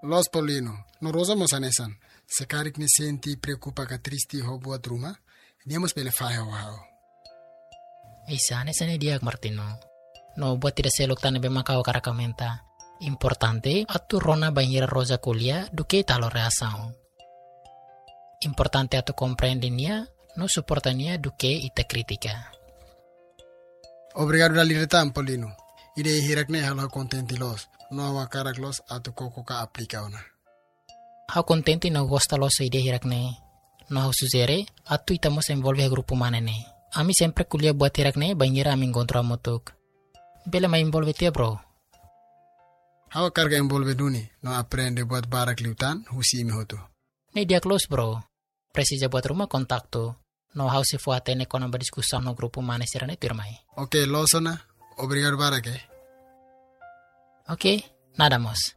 Los Paulino, no rosamos anesan. Sekarik ni senti preocupa ka tristi ho buat rumah. Diamos pele fai ho. Isa anesan dia Martino. No buat tidak selok tane be makao karakamenta. Importante atu rona banhira rosa kuliah duke talo reação. Importante atu compreendinia no suportania duke ita kritika. Obrigado da liretan Paulino. Ide hirakne halo contenti los. No awa karak los atu koko ka aplika ona. Hau contenti no gosta los ide hirakne. No hau suzere atu itamos envolve a grupo manene. Ami sempre kuliah buat hirakne banhira ami encontro amotuk. Bela ma envolve tia bro. Hau karga envolve duni. No aprende buat barak liutan husi mi hotu. Ne dia close bro. Precisa buat rumah kontakto. No hau se fuate ne kona berdiskusan no grupo mane sirane turmai. Okay, losona. Obrigado barak Okay, nada más.